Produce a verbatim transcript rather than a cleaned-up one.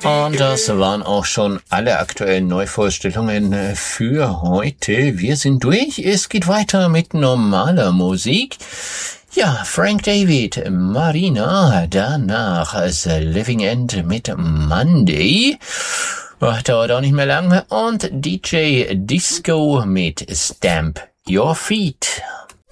Und das waren auch schon alle aktuellen Neuvorstellungen für heute. Wir sind durch. Es geht weiter mit normaler Musik. Ja, Frank David, Marina, danach The Living End mit Monday. Oh, dauert auch nicht mehr lange. Und D J Disco mit Stamp Your Feet.